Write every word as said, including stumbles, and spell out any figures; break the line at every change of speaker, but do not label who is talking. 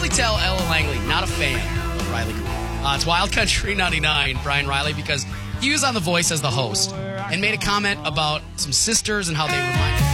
really tell Ella Langley, not a fan of Riley Green. Uh, it's Wild Country ninety-nine, Brian Riley, because he was on The Voice as the host and made a comment about some sisters and how they reminded